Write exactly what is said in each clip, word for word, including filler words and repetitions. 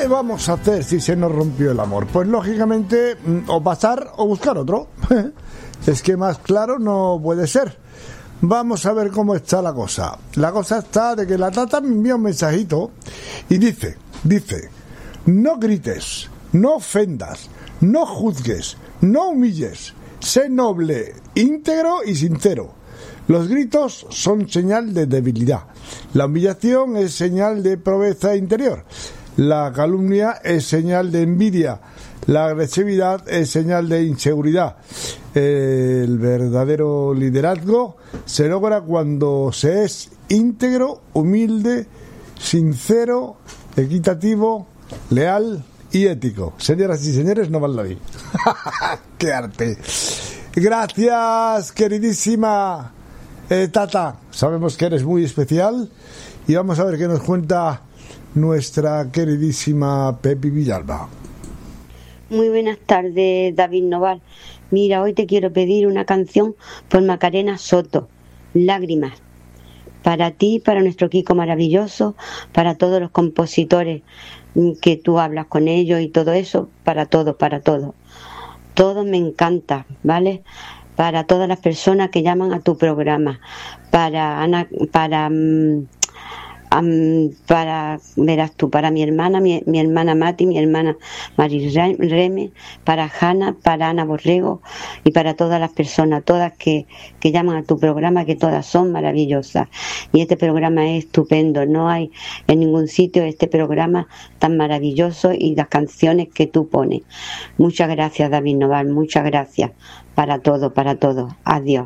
le vamos a hacer si se nos rompió el amor? Pues lógicamente o pasar o buscar otro. Es que más claro no puede ser. Vamos a ver cómo está la cosa. La cosa está de que la Tata me envía un mensajito y dice, dice, no grites, no ofendas, no juzgues, no humilles, sé noble, íntegro y sincero. Los gritos son señal de debilidad. La humillación es señal de pobreza interior. La calumnia es señal de envidia. La agresividad es señal de inseguridad. El verdadero liderazgo se logra cuando se es íntegro, humilde, sincero, equitativo, leal y ético. Señoras y señores, no van la vida. ¡Qué arte! Gracias, queridísima eh, Tata. Sabemos que eres muy especial y vamos a ver qué nos cuenta nuestra queridísima Pepi Villalba. Muy buenas tardes, David Noval. Mira, hoy te quiero pedir una canción por Macarena Soto, Lágrimas. Para ti, para nuestro Kiko maravilloso, para todos los compositores que tú hablas con ellos y todo eso, para todo, para todo. Todo me encanta, ¿vale? Para todas las personas que llaman a tu programa, para Ana, para um, um, para verás tú, para mi hermana, mi, mi hermana Mati, mi hermana Marireme, para Hanna, para Ana Borrego y para todas las personas, todas que, que llaman a tu programa, que todas son maravillosas. Y este programa es estupendo, no hay en ningún sitio este programa tan maravilloso y las canciones que tú pones. Muchas gracias, David Noval, muchas gracias. Para todo, para todo. Adiós.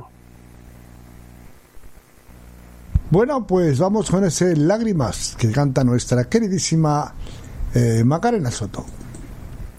Bueno, pues vamos con ese Lágrimas que canta nuestra queridísima eh, Macarena Soto.